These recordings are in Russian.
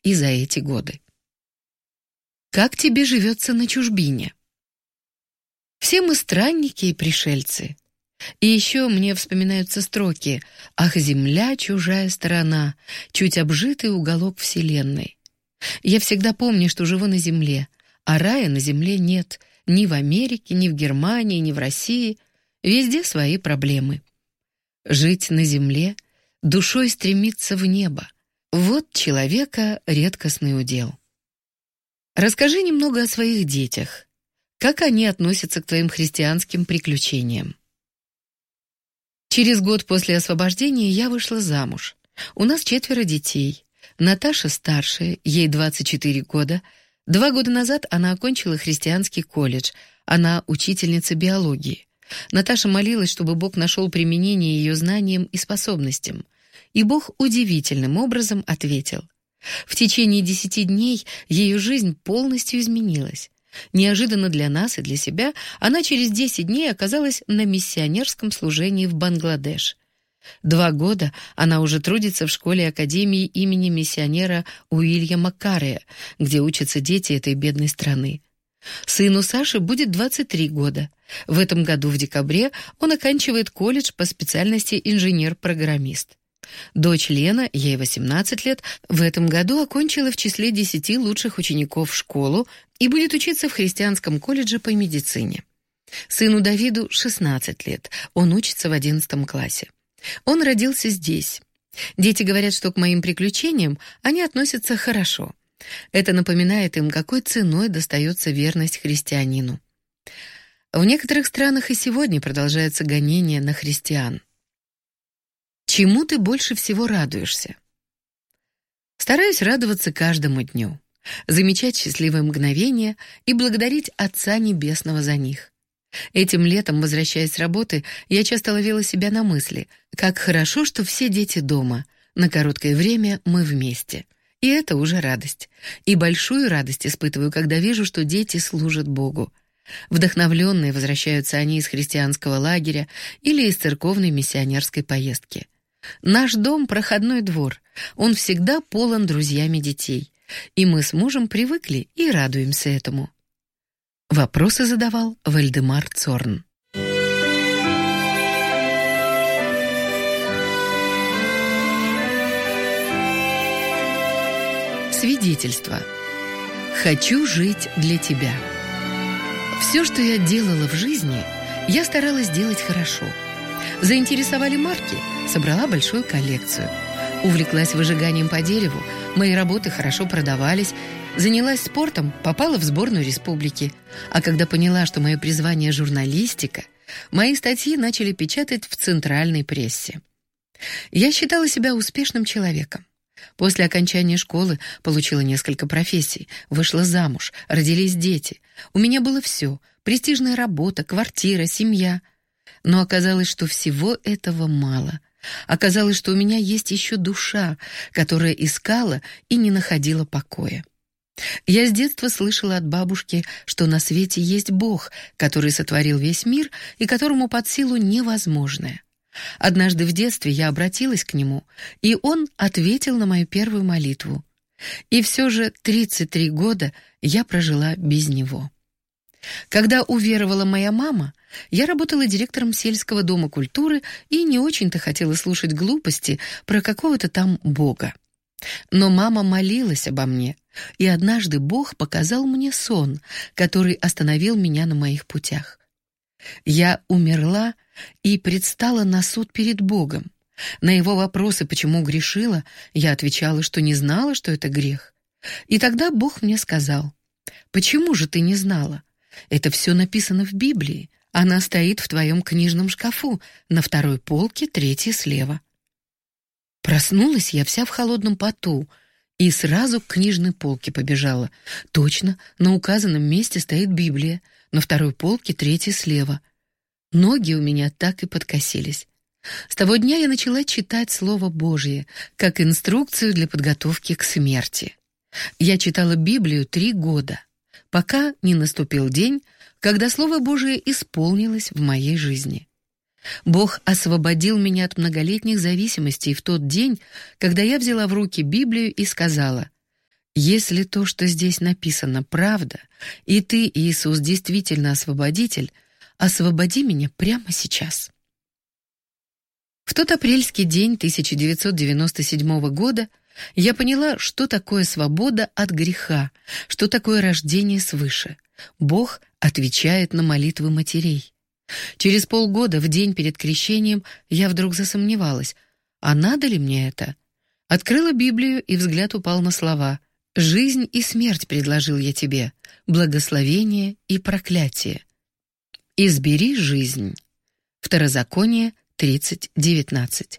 и за эти годы. Как тебе живется на чужбине? Все мы странники и пришельцы. И еще мне вспоминаются строки «Ах, земля, чужая сторона, чуть обжитый уголок вселенной». Я всегда помню, что живу на земле, а рая на земле нет ни в Америке, ни в Германии, ни в России. Везде свои проблемы. Жить на земле, душой стремиться в небо. Вот человека редкостный удел. Расскажи немного о своих детях. Как они относятся к твоим христианским приключениям? Через год после освобождения я вышла замуж. У нас 4 детей. Наташа старшая, ей 24 года. 2 года назад она окончила христианский колледж. Она учительница биологии. Наташа молилась, чтобы Бог нашел применение ее знаниям и способностям. И Бог удивительным образом ответил. В течение 10 дней ее жизнь полностью изменилась. Неожиданно для нас и для себя она через 10 дней оказалась на миссионерском служении в Бангладеш. 2 года она уже трудится в школе-академии имени миссионера Уильяма Каррея, где учатся дети этой бедной страны. Сыну Саши будет 23 года. В этом году в декабре он оканчивает колледж по специальности инженер-программист. Дочь Лена, ей 18 лет, в этом году окончила в числе 10 лучших учеников школу и будет учиться в христианском колледже по медицине. Сыну Давиду 16 лет, он учится в 11 классе. Он родился здесь. Дети говорят, что к моим приключениям они относятся хорошо. Это напоминает им, какой ценой достается верность христианину. В некоторых странах и сегодня продолжается гонение на христиан. Чему ты больше всего радуешься? Стараюсь радоваться каждому дню, замечать счастливые мгновения и благодарить Отца Небесного за них. Этим летом, возвращаясь с работы, я часто ловила себя на мысли, как хорошо, что все дети дома, на короткое время мы вместе. И это уже радость. И большую радость испытываю, когда вижу, что дети служат Богу. Вдохновленные возвращаются они из христианского лагеря или из церковной миссионерской поездки. Наш дом — проходной двор, он всегда полон друзьями детей, и мы с мужем привыкли и радуемся этому. Вопросы задавал Вальдемар Цорн. Свидетельство. Хочу жить для тебя. Все, что я делала в жизни, я старалась делать хорошо. Заинтересовали марки, собрала большую коллекцию. Увлеклась выжиганием по дереву, мои работы хорошо продавались. Занялась спортом, попала в сборную республики. А когда поняла, что мое призвание — журналистика, мои статьи начали печатать в центральной прессе. Я считала себя успешным человеком. После окончания школы получила несколько профессий, вышла замуж, родились дети. У меня было все — престижная работа, квартира, семья. Но оказалось, что всего этого мало. Оказалось, что у меня есть еще душа, которая искала и не находила покоя. Я с детства слышала от бабушки, что на свете есть Бог, который сотворил весь мир и которому под силу невозможное. Однажды в детстве я обратилась к нему, и он ответил на мою первую молитву. И все же 33 года я прожила без него. Когда уверовала моя мама, я работала директором сельского дома культуры и не очень-то хотела слушать глупости про какого-то там Бога. Но мама молилась обо мне, и однажды Бог показал мне сон, который остановил меня на моих путях. Я умерла и предстала на суд перед Богом. На его вопросы, почему грешила, я отвечала, что не знала, что это грех. И тогда Бог мне сказал: «Почему же ты не знала? Это все написано в Библии. Она стоит в твоем книжном шкафу, на 2-й полке, 3-я слева». Проснулась я вся в холодном поту и сразу к книжной полке побежала. Точно, на указанном месте стоит Библия, на 2-й полке, 3-я слева. Ноги у меня так и подкосились. С того дня я начала читать Слово Божье, как инструкцию для подготовки к смерти. Я читала Библию 3 года, пока не наступил день, когда Слово Божие исполнилось в моей жизни. Бог освободил меня от многолетних зависимостей в тот день, когда я взяла в руки Библию и сказала: Если то, что здесь написано, правда, и ты, Иисус, действительно освободитель, освободи меня прямо сейчас. В тот апрельский день 1997 года я поняла, что такое свобода от греха, что такое рождение свыше. Бог отвечает на молитвы матерей. Через полгода, в день перед крещением, я вдруг засомневалась, а надо ли мне это? Открыла Библию, и взгляд упал на слова: «Жизнь и смерть предложил я тебе, благословение и проклятие. Избери жизнь». Второзаконие 30:19.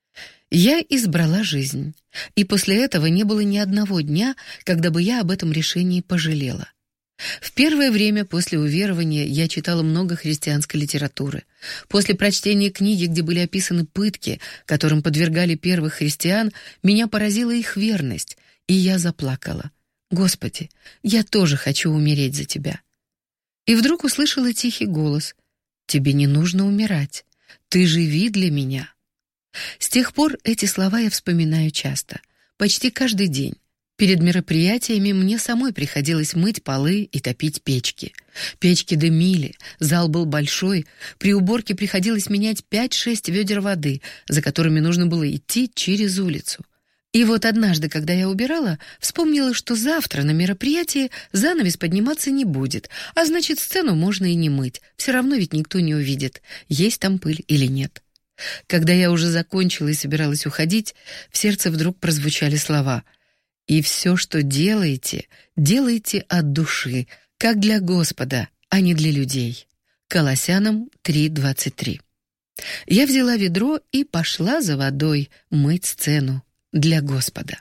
Я избрала жизнь, и после этого не было ни одного дня, когда бы я об этом решении пожалела. В первое время после уверования я читала много христианской литературы. После прочтения книги, где были описаны пытки, которым подвергали первых христиан, меня поразила их верность, и я заплакала. «Господи, я тоже хочу умереть за Тебя». И вдруг услышала тихий голос: «Тебе не нужно умирать, ты живи для меня». С тех пор эти слова я вспоминаю часто, почти каждый день. Перед мероприятиями мне самой приходилось мыть полы и топить печки. Печки дымили, зал был большой, при уборке приходилось менять 5-6 ведер воды, за которыми нужно было идти через улицу. И вот однажды, когда я убирала, вспомнила, что завтра на мероприятии занавес подниматься не будет, а значит, сцену можно и не мыть, все равно ведь никто не увидит, есть там пыль или нет. Когда я уже закончила и собиралась уходить, в сердце вдруг прозвучали слова: «И все, что делаете, делайте от души, как для Господа, а не для людей». Колоссянам 3:23. Я взяла ведро и пошла за водой мыть сцену для Господа.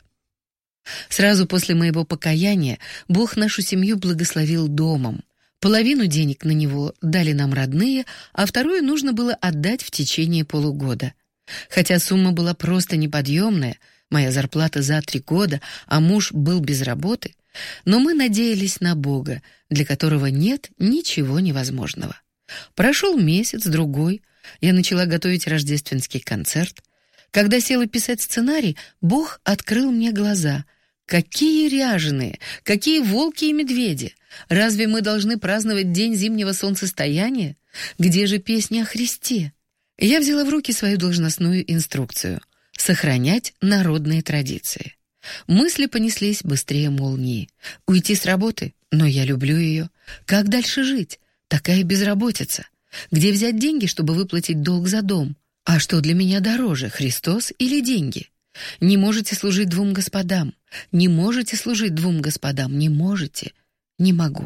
Сразу после моего покаяния Бог нашу семью благословил домом. Половину денег на него дали нам родные, а вторую нужно было отдать в течение полугода. Хотя сумма была просто неподъемная, моя зарплата за 3 года, а муж был без работы, но мы надеялись на Бога, для которого нет ничего невозможного. Прошел месяц, другой, я начала готовить рождественский концерт. Когда села писать сценарий, Бог открыл мне глаза. Какие ряженые, какие волки и медведи! Разве мы должны праздновать день зимнего солнцестояния? Где же песня о Христе? Я взяла в руки свою должностную инструкцию — сохранять народные традиции. Мысли понеслись быстрее молнии. Уйти с работы? Но я люблю ее. Как дальше жить? Такая безработица. Где взять деньги, чтобы выплатить долг за дом? А что для меня дороже, Христос или деньги? Не можете служить 2 господам. Не можете служить 2 господам. Не можете. Не могу.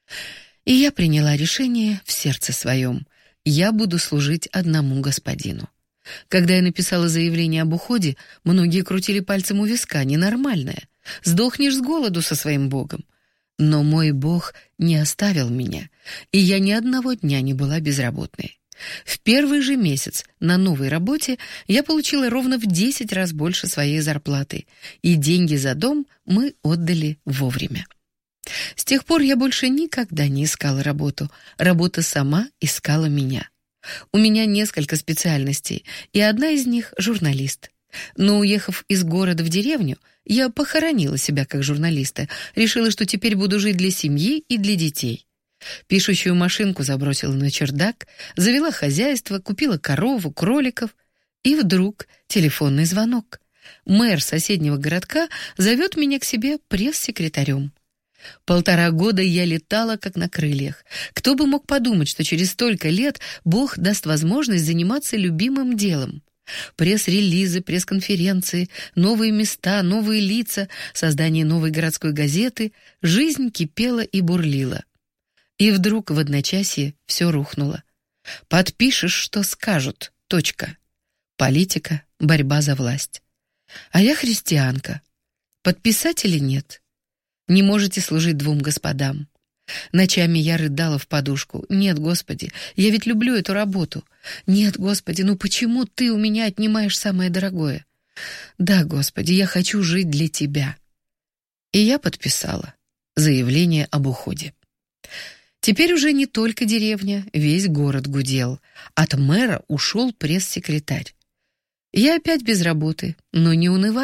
И я приняла решение в сердце своем. Я буду служить одному Господину. Когда я написала заявление об уходе, многие крутили пальцем у виска: ненормальная. Сдохнешь с голоду со своим Богом. Но мой Бог не оставил меня, и я ни одного дня не была безработной. В первый же месяц на новой работе я получила ровно в 10 раз больше своей зарплаты, и деньги за дом мы отдали вовремя. С тех пор я больше никогда не искала работу. Работа сама искала меня. У меня несколько специальностей, и одна из них — журналист. Но, уехав из города в деревню, я похоронила себя как журналиста, решила, что теперь буду жить для семьи и для детей. Пишущую машинку забросила на чердак, завела хозяйство, купила корову, кроликов. И вдруг телефонный звонок. Мэр соседнего городка зовет меня к себе пресс-секретарем. 1,5 года я летала как на крыльях. Кто бы мог подумать, что через столько лет Бог даст возможность заниматься любимым делом. Пресс-релизы, пресс-конференции, новые места, новые лица, создание новой городской газеты. Жизнь кипела и бурлила. И вдруг в одночасье все рухнуло. Подпишешь, что скажут. Точка. Политика, борьба за власть. А я христианка. Подписать или нет? Не можете служить 2 господам. Ночами я рыдала в подушку. Нет, Господи, я ведь люблю эту работу. Нет, Господи, ну почему Ты у меня отнимаешь самое дорогое? Да, Господи, я хочу жить для Тебя. И я подписала заявление об уходе. Теперь уже не только деревня, весь город гудел. От мэра ушел пресс-секретарь. Я опять без работы, но не унываю.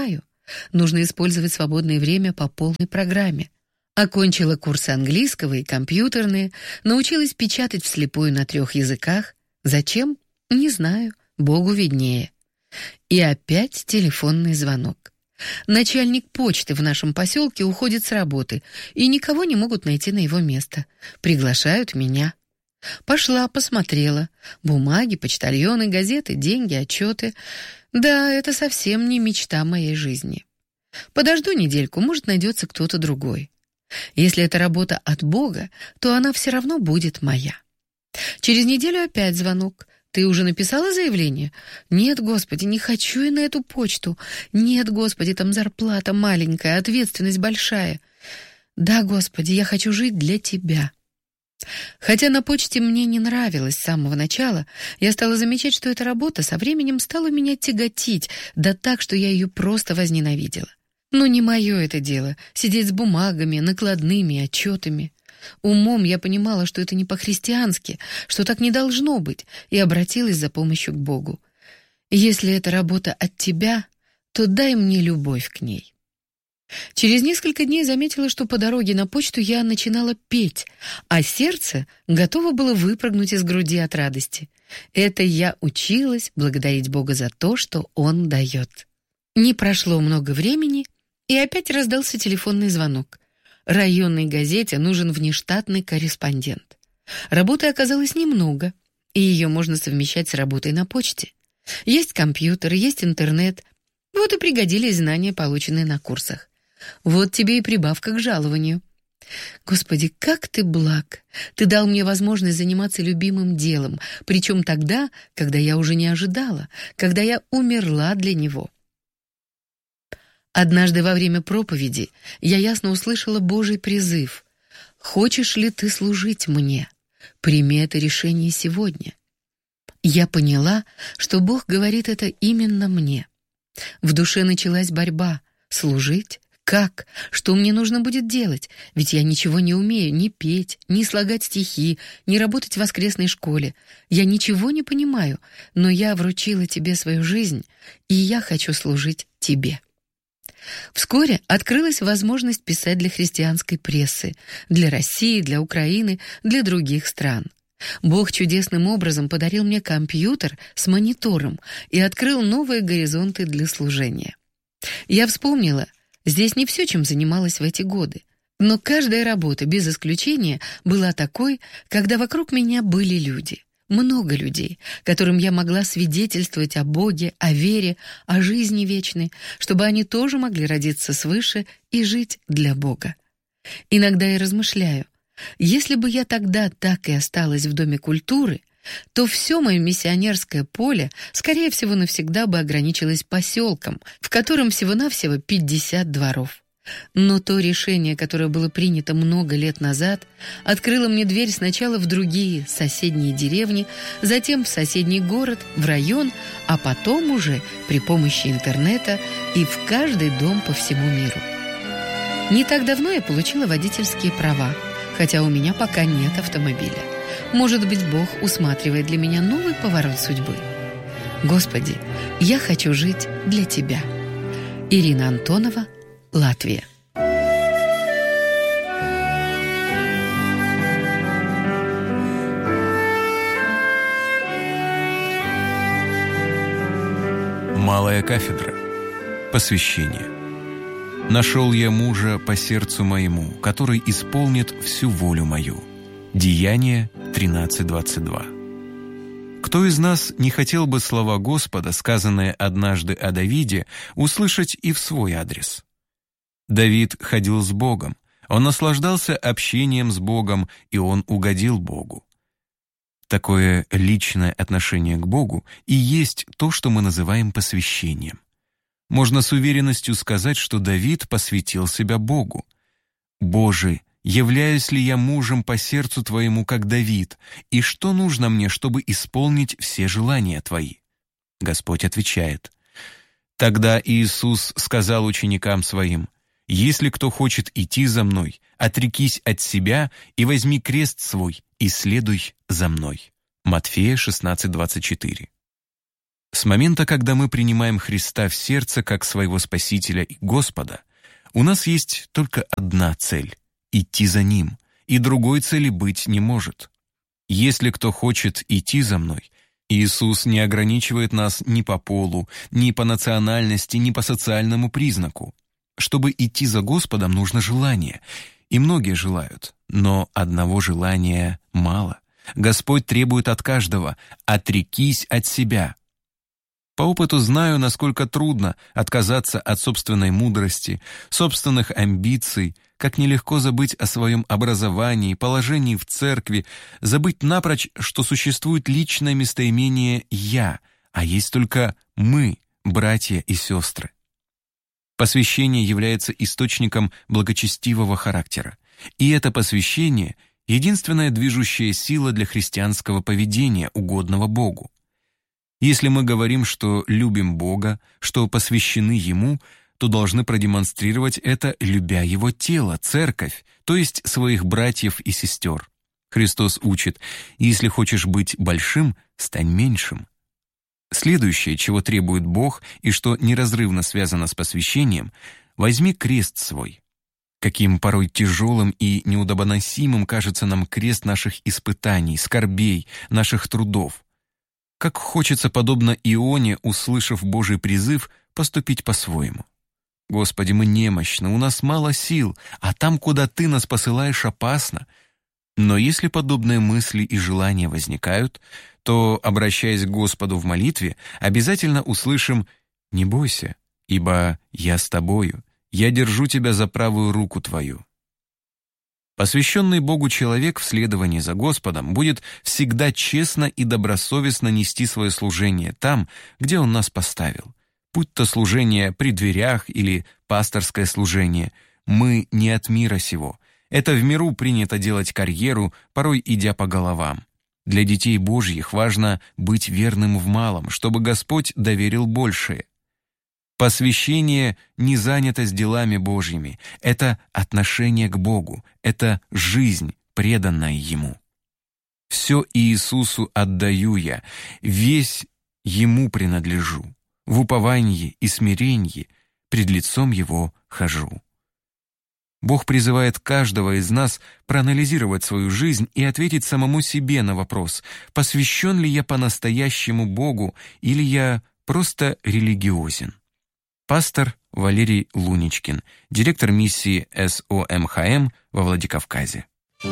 Нужно использовать свободное время по полной программе. Окончила курсы английского и компьютерные, научилась печатать вслепую на 3 языках. Зачем? Не знаю, Богу виднее. И опять телефонный звонок. Начальник почты в нашем поселке уходит с работы, и никого не могут найти на его место. Приглашают меня. Пошла, посмотрела. Бумаги, почтальоны, газеты, деньги, отчеты. Да, это совсем не мечта моей жизни. Подожду недельку, может, найдется кто-то другой. Если это работа от Бога, то она все равно будет моя. Через неделю опять звонок. «Ты уже написала заявление?» «Нет, Господи, не хочу я на эту почту. Нет, Господи, там зарплата маленькая, ответственность большая. Да, Господи, я хочу жить для Тебя». Хотя на почте мне не нравилось с самого начала, я стала замечать, что эта работа со временем стала меня тяготить, да так, что я ее просто возненавидела. Но не мое это дело — сидеть с бумагами, накладными, отчетами. Умом я понимала, что это не по-христиански, что так не должно быть, и обратилась за помощью к Богу. «Если эта работа от Тебя, то дай мне любовь к ней». Через несколько дней заметила, что по дороге на почту я начинала петь, а сердце готово было выпрыгнуть из груди от радости. Это я училась благодарить Бога за то, что Он дает. Не прошло много времени, и опять раздался телефонный звонок. Районной газете нужен внештатный корреспондент. Работы оказалось немного, и ее можно совмещать с работой на почте. Есть компьютер, есть интернет. Вот и пригодились знания, полученные на курсах. Вот тебе и прибавка к жалованию. Господи, как Ты благ! Ты дал мне возможность заниматься любимым делом, причем тогда, когда я уже не ожидала, когда я умерла для него. Однажды во время проповеди я ясно услышала Божий призыв: «Хочешь ли ты служить мне? Прими это решение сегодня». Я поняла, что Бог говорит это именно мне. В душе началась борьба. Служить? Как? Что мне нужно будет делать? Ведь я ничего не умею ни петь, ни слагать стихи, ни работать в воскресной школе. Я ничего не понимаю, но я вручила Тебе свою жизнь, и я хочу служить Тебе. Вскоре открылась возможность писать для христианской прессы, для России, для Украины, для других стран. Бог чудесным образом подарил мне компьютер с монитором и открыл новые горизонты для служения. Я вспомнила, здесь не все, чем занималась в эти годы, но каждая работа, без исключения, была такой, когда вокруг меня были люди. Много людей, которым я могла свидетельствовать о Боге, о вере, о жизни вечной, чтобы они тоже могли родиться свыше и жить для Бога. Иногда я размышляю, если бы я тогда так и осталась в Доме культуры, то все мое миссионерское поле, скорее всего, навсегда бы ограничилось поселком, в котором всего-навсего 50 дворов. Но то решение, которое было принято много лет назад, открыло мне дверь сначала в другие соседние деревни, затем в соседний город, в район, а потом уже при помощи интернета и в каждый дом по всему миру. Не так давно я получила водительские права, хотя у меня пока нет автомобиля. Может быть, Бог усматривает для меня новый поворот судьбы. Господи, я хочу жить для Тебя. Ирина Антонова, Латвия. Малая кафедра. Посвящение. «Нашел я мужа по сердцу моему, который исполнит всю волю мою». Деяния 13:22. Кто из нас не хотел бы слова Господа, сказанные однажды о Давиде, услышать и в свой адрес? Давид ходил с Богом, он наслаждался общением с Богом, и он угодил Богу. Такое личное отношение к Богу и есть то, что мы называем посвящением. Можно с уверенностью сказать, что Давид посвятил себя Богу. «Боже, являюсь ли я мужем по сердцу Твоему, как Давид, и что нужно мне, чтобы исполнить все желания Твои?» Господь отвечает: «Тогда Иисус сказал ученикам Своим: если кто хочет идти за Мной, отрекись от себя и возьми крест свой и следуй за Мной». Матфея 16:24. С момента, когда мы принимаем Христа в сердце как своего Спасителя и Господа, у нас есть только одна цель — идти за Ним, и другой цели быть не может. Если кто хочет идти за мной, Иисус не ограничивает нас ни по полу, ни по национальности, ни по социальному признаку. Чтобы идти за Господом, нужно желание, и многие желают, но одного желания мало. Господь требует от каждого: «Отрекись от себя». По опыту знаю, насколько трудно отказаться от собственной мудрости, собственных амбиций, как нелегко забыть о своем образовании, положении в церкви, забыть напрочь, что существует личное местоимение «я», а есть только «мы», братья и сестры. Посвящение является источником благочестивого характера, и это посвящение — единственная движущая сила для христианского поведения, угодного Богу. Если мы говорим, что любим Бога, что посвящены Ему, то должны продемонстрировать это, любя Его тело, церковь, то есть своих братьев и сестер. Христос учит: «Если хочешь быть большим, стань меньшим». Следующее, чего требует Бог и что неразрывно связано с посвящением — возьми крест свой. Каким порой тяжелым и неудобоносимым кажется нам крест наших испытаний, скорбей, наших трудов. Как хочется, подобно Ионе, услышав Божий призыв, поступить по-своему. «Господи, мы немощны, у нас мало сил, а там, куда Ты нас посылаешь, опасно». Но если подобные мысли и желания возникают, то, обращаясь к Господу в молитве, обязательно услышим: «Не бойся, ибо я с тобою, я держу тебя за правую руку твою». Посвященный Богу человек в следовании за Господом будет всегда честно и добросовестно нести свое служение там, где Он нас поставил. Будь то служение при дверях или пасторское служение, мы не от мира сего. Это в миру принято делать карьеру, порой идя по головам. Для детей Божьих важно быть верным в малом, чтобы Господь доверил большее. Посвящение не занятость делами Божьими, это отношение к Богу, это жизнь, преданная Ему. «Все Иисусу отдаю я, весь Ему принадлежу, в уповании и смирении пред лицом Его хожу». Бог призывает каждого из нас проанализировать свою жизнь и ответить самому себе на вопрос: посвящен ли я по-настоящему Богу или я просто религиозен. Пастор Валерий Луничкин, директор миссии СОМХМ во Владикавказе.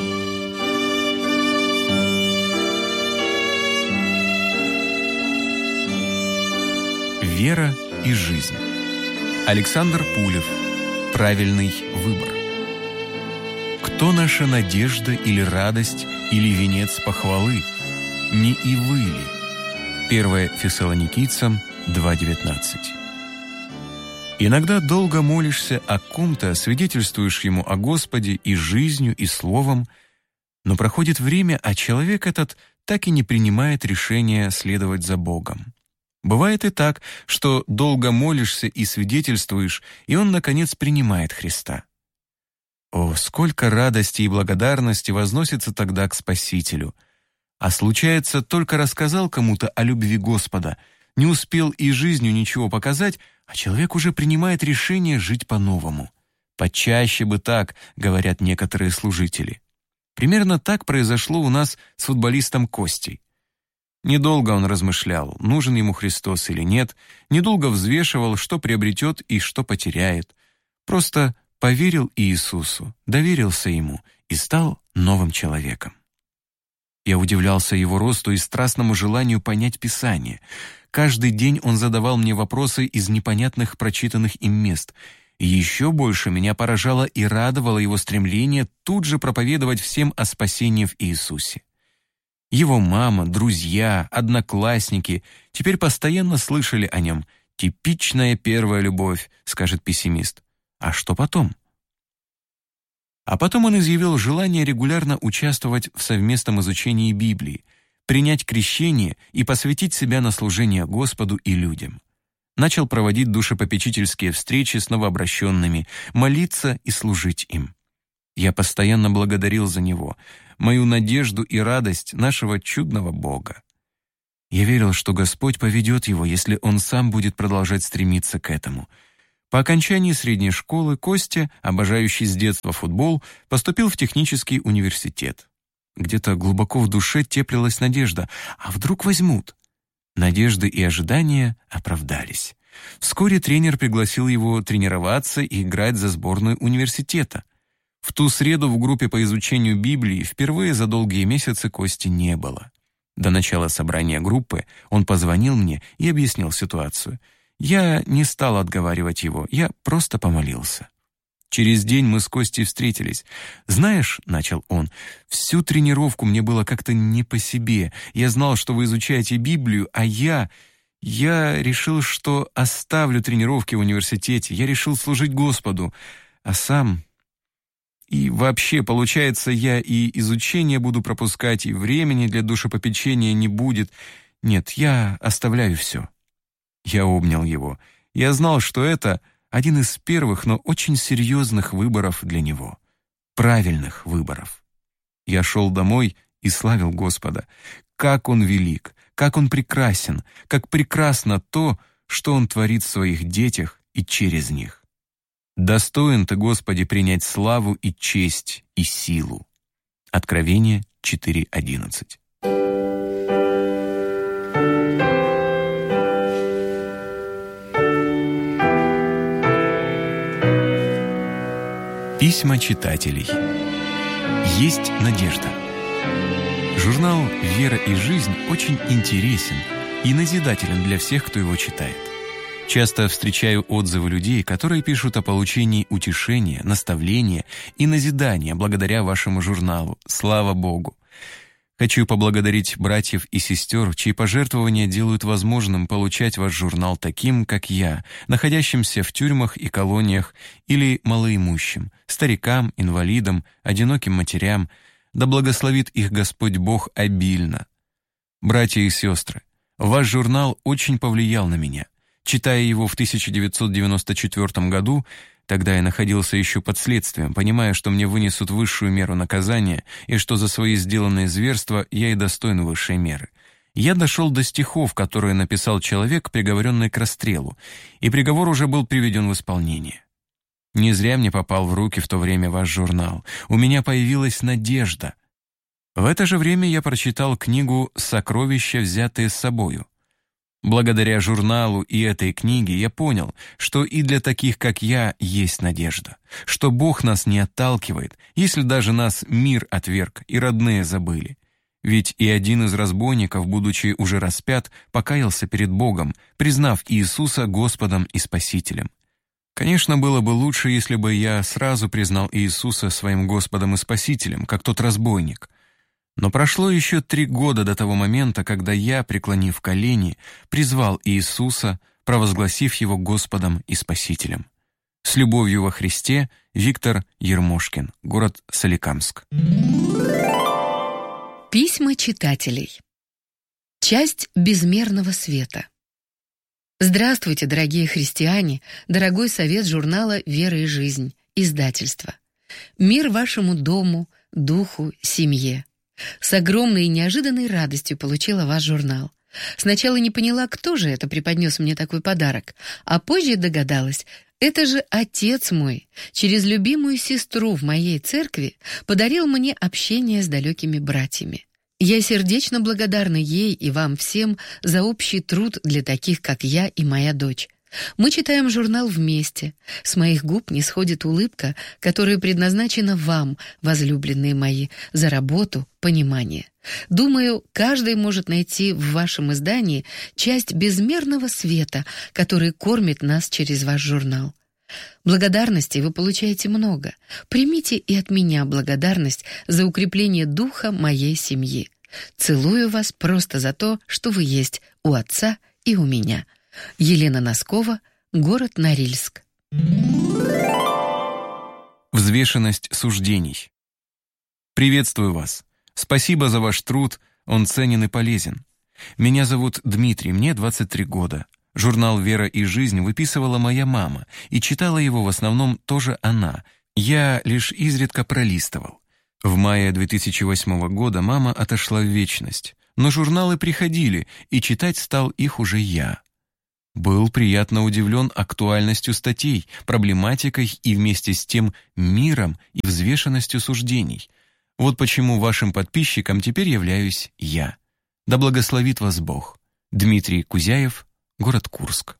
Вера и жизнь. Александр Пулев. Правильный выбор. Кто наша надежда или радость, или венец похвалы? Не и вы ли? 1 Фессалоникийцам 2:19. Иногда долго молишься о ком-то, свидетельствуешь ему о Господе и жизнью, и словом, но проходит время, а человек этот так и не принимает решения следовать за Богом. Бывает и так, что долго молишься и свидетельствуешь, и он, наконец, принимает Христа. О, сколько радости и благодарности возносится тогда к Спасителю! А случается, только рассказал кому-то о любви Господа, не успел и жизнью ничего показать, а человек уже принимает решение жить по-новому. Почаще бы так, говорят некоторые служители. Примерно так произошло у нас с футболистом Костей. Недолго он размышлял, нужен ему Христос или нет, недолго взвешивал, что приобретет и что потеряет. Просто поверил Иисусу, доверился Ему и стал новым человеком. Я удивлялся его росту и страстному желанию понять Писание. Каждый день он задавал мне вопросы из непонятных прочитанных им мест. И еще больше меня поражало и радовало его стремление тут же проповедовать всем о спасении в Иисусе. Его мама, друзья, одноклассники теперь постоянно слышали о нем. «Типичная первая любовь», — скажет пессимист. А что потом? А потом он изъявил желание регулярно участвовать в совместном изучении Библии, принять крещение и посвятить себя на служение Господу и людям. Начал проводить душепопечительские встречи с новообращенными, молиться и служить им. Я постоянно благодарил за него, мою надежду и радость нашего чудного Бога. Я верил, что Господь поведет его, если он сам будет продолжать стремиться к этому. По окончании средней школы Костя, обожающий с детства футбол, поступил в технический университет. Где-то глубоко в душе теплилась надежда. А вдруг возьмут? Надежды и ожидания оправдались. Вскоре тренер пригласил его тренироваться и играть за сборную университета. В ту среду в группе по изучению Библии впервые за долгие месяцы Кости не было. До начала собрания группы он позвонил мне и объяснил ситуацию. Я не стал отговаривать его, я просто помолился. Через день мы с Костей встретились. «Знаешь, — начал он, — всю тренировку мне было как-то не по себе. Я знал, что вы изучаете Библию, а я решил, что оставлю тренировки в университете. Я решил служить Господу, а сам... И вообще, получается, я и изучение буду пропускать, и времени для душепопечения не будет. Нет, я оставляю все». Я обнял его. Я знал, что это один из первых, но очень серьезных выборов для него. Правильных выборов. Я шел домой и славил Господа. Как Он велик, как Он прекрасен, как прекрасно то, что Он творит в своих детях и через них. Достоин Ты, Господи, принять славу и честь и силу. Откровение 4:11. Письма читателей. Есть надежда. Журнал «Вера и жизнь» очень интересен и назидателен для всех, кто его читает. Часто встречаю отзывы людей, которые пишут о получении утешения, наставления и назидания благодаря вашему журналу. Слава Богу! Хочу поблагодарить братьев и сестер, чьи пожертвования делают возможным получать ваш журнал таким, как я, находящимся в тюрьмах и колониях или малоимущим, старикам, инвалидам, одиноким матерям. Да благословит их Господь Бог обильно. Братья и сестры, ваш журнал очень повлиял на меня. Читая его в 1994 году, тогда я находился еще под следствием, понимая, что мне вынесут высшую меру наказания и что за свои сделанные зверства я и достоин высшей меры. Я дошел до стихов, которые написал человек, приговоренный к расстрелу, и приговор уже был приведен в исполнение. Не зря мне попал в руки в то время ваш журнал. У меня появилась надежда. В это же время я прочитал книгу «Сокровища, взятые с собою». Благодаря журналу и этой книге я понял, что и для таких, как я, есть надежда, что Бог нас не отталкивает, если даже нас мир отверг и родные забыли. Ведь и один из разбойников, будучи уже распят, покаялся перед Богом, признав Иисуса Господом и Спасителем. Конечно, было бы лучше, если бы я сразу признал Иисуса своим Господом и Спасителем, как тот разбойник. Но прошло еще 3 года до того момента, когда я, преклонив колени, призвал Иисуса, провозгласив Его Господом и Спасителем. С любовью во Христе, Виктор Ермошкин, город Соликамск. Письма читателей. Часть безмерного света. Здравствуйте, дорогие христиане, дорогой совет журнала «Вера и жизнь», издательства. Мир вашему дому, духу, семье. С огромной и неожиданной радостью получила ваш журнал. Сначала не поняла, кто же это преподнес мне такой подарок, а позже догадалась, это же отец мой, через любимую сестру в моей церкви, подарил мне общение с далекими братьями. Я сердечно благодарна ей и вам всем за общий труд для таких, как я и моя дочь. Мы читаем журнал вместе. С моих губ не сходит улыбка, которая предназначена вам, возлюбленные мои, за работу, понимание. Думаю, каждый может найти в вашем издании часть безмерного света, который кормит нас через ваш журнал. Благодарности вы получаете много. Примите и от меня благодарность за укрепление духа моей семьи. Целую вас просто за то, что вы есть у отца и у меня. Елена Носкова, город Норильск. Взвешенность суждений. Приветствую вас. Спасибо за ваш труд, он ценен и полезен. Меня зовут Дмитрий, мне 23 года. Журнал «Вера и жизнь» выписывала моя мама, и читала его в основном тоже она. Я лишь изредка пролистывал. В мае 2008 года мама отошла в вечность. но журналы приходили, и читать стал их уже я. Был приятно удивлен актуальностью статей, проблематикой и вместе с тем миром и взвешенностью суждений. Вот почему вашим подписчиком теперь являюсь я. Да благословит вас Бог. Дмитрий Кузяев, город Курск.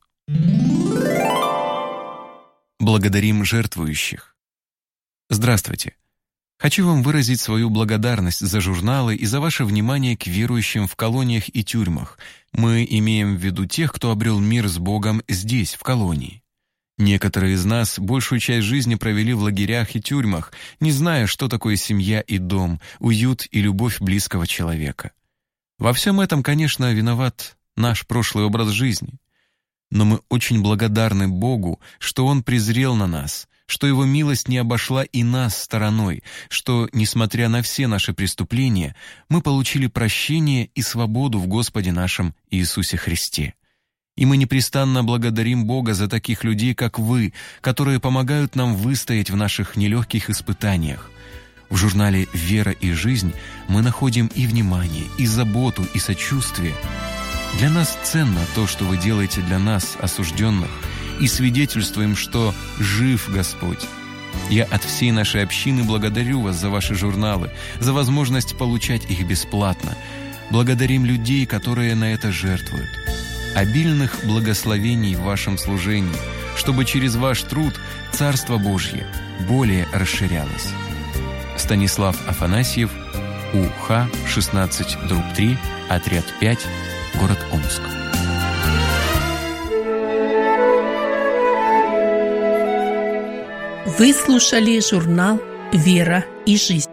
Благодарим жертвующих. Здравствуйте. Хочу вам выразить свою благодарность за журналы и за ваше внимание к верующим в колониях и тюрьмах. Мы имеем в виду тех, кто обрел мир с Богом здесь, в колонии. Некоторые из нас большую часть жизни провели в лагерях и тюрьмах, не зная, что такое семья и дом, уют и любовь близкого человека. Во всем этом, конечно, виноват наш прошлый образ жизни. Но мы очень благодарны Богу, что Он презрел на нас, что Его милость не обошла и нас стороной, что, несмотря на все наши преступления, мы получили прощение и свободу в Господе нашем Иисусе Христе. И мы непрестанно благодарим Бога за таких людей, как вы, которые помогают нам выстоять в наших нелегких испытаниях. В журнале «Вера и жизнь» мы находим и внимание, и заботу, и сочувствие. Для нас ценно то, что вы делаете для нас, осужденных, и свидетельствуем, что жив Господь. Я от всей нашей общины благодарю вас за ваши журналы, за возможность получать их бесплатно. Благодарим людей, которые на это жертвуют. Обильных благословений в вашем служении, чтобы через ваш труд Царство Божье более расширялось. Станислав Афанасьев, УХ 16/3, отряд 5, город Омск. Вы слушали журнал «Вера и жизнь».